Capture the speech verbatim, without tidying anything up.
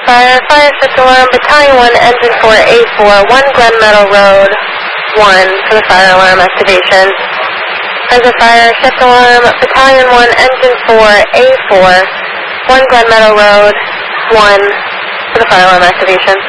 Fire, fire, shift alarm, battalion one, engine four, A four, one Glen Meadow Road, one for the fire alarm activation. Present fire, shift alarm, battalion one, engine four, A four, one Glen Meadow Road, one for the fire alarm activation.